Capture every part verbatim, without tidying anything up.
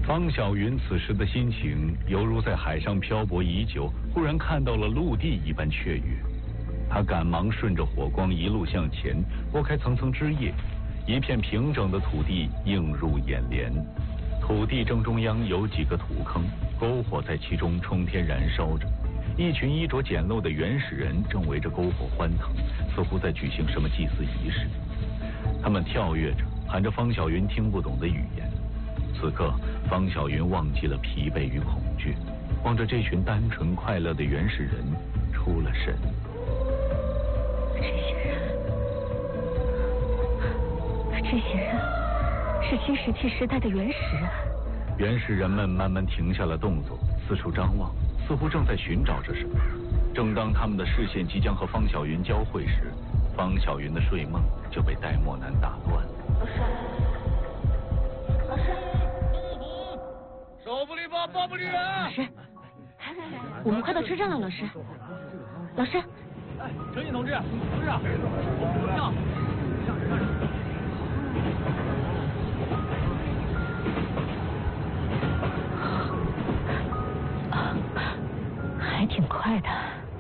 方小云此时的心情犹如在海上漂泊已久，忽然看到了陆地一般雀跃。他赶忙顺着火光一路向前，拨开层层枝叶，一片平整的土地映入眼帘。土地正中央有几个土坑，篝火在其中冲天燃烧着。一群衣着简陋的原始人正围着篝火欢腾，似乎在举行什么祭祀仪式。他们跳跃着，喊着方小云听不懂的语言。此刻，方小云忘记了疲惫与恐惧，望着这群单纯快乐的原始人，出了神。 这些人，这些人是新石器时代的原始人。 原始人们慢慢停下了动作，四处张望，似乎正在寻找着什么。正当他们的视线即将和方小云交汇时，方小云的睡梦就被戴墨南打断了。 老师，老师，手不离包，包不离人。 老师，我们快到车站了，老师。老师， 陈毅同志，同志啊，有票。 还挺快的。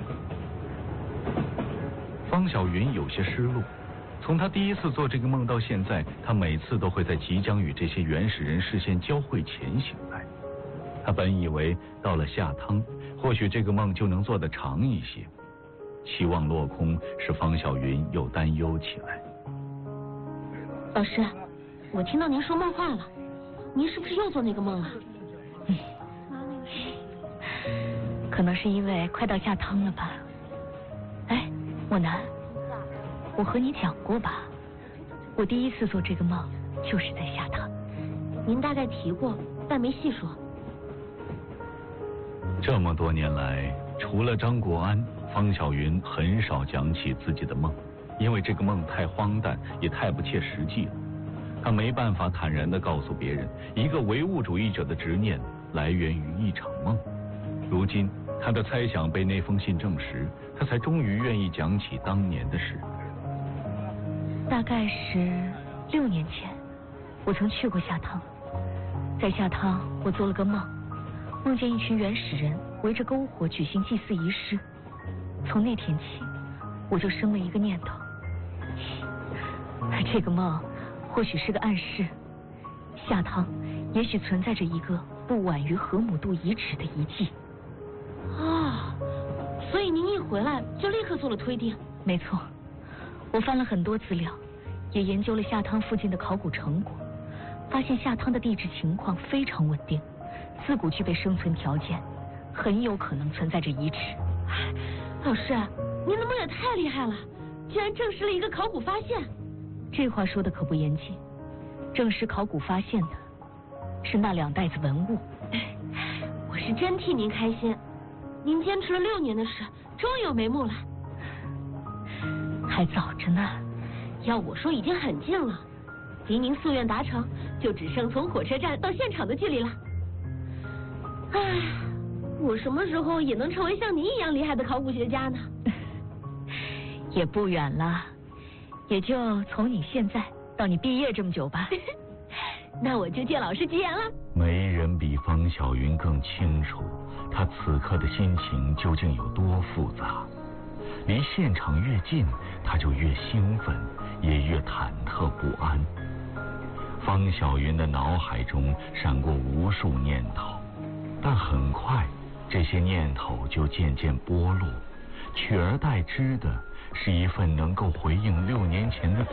方小云有些失落，从他第一次做这个梦到现在，他每次都会在即将与这些原始人视线交汇前醒来。他本以为到了下汤，或许这个梦就能做得长一些。期望落空，使方小云又担忧起来。 老师，我听到您说梦话了，您是不是又做那个梦啊？嗯，可能是因为快到下汤了吧。哎，墨南，我和你讲过吧，我第一次做这个梦就是在下汤。您大概提过，但没细说。 这么多年来，除了张国安，方小云很少讲起自己的梦，因为这个梦太荒诞，也太不切实际了。他没办法坦然地告诉别人，一个唯物主义者的执念来源于一场梦。如今他的猜想被那封信证实，他才终于愿意讲起当年的事。 大概是六年前，我曾去过下汤。在下汤，我做了个梦，梦见一群原始人围着篝火举行祭祀仪式。从那天起，我就生了一个念头，这个梦或许是个暗示，下汤也许存在着一个不晚于河姆渡遗址的遗迹。啊，所以您一回来就立刻做了推定？没错，我翻了很多资料，也研究了下汤附近的考古成果，发现下汤的地质情况非常稳定，自古具备生存条件，很有可能存在着遗址。老师，您的梦也太厉害了，竟然证实了一个考古发现。这话说的可不严谨，证实考古发现的是那两袋子文物。我是真替您开心，您坚持了六年的事终于有眉目了。还早着呢，要我说已经很近了，离您夙愿达成就只剩从火车站到现场的距离了。唉，我什么时候也能成为像您一样厉害的考古学家呢？也不远了，也就从你现在到你毕业这么久吧。那我就借老师吉言了。 没人比方小云更清楚他此刻的心情究竟有多复杂。离现场越近，他就越兴奋，也越忐忑不安。方小云的脑海中闪过无数念头，但很快这些念头就渐渐剥落，取而代之的是一份能够回应六年前的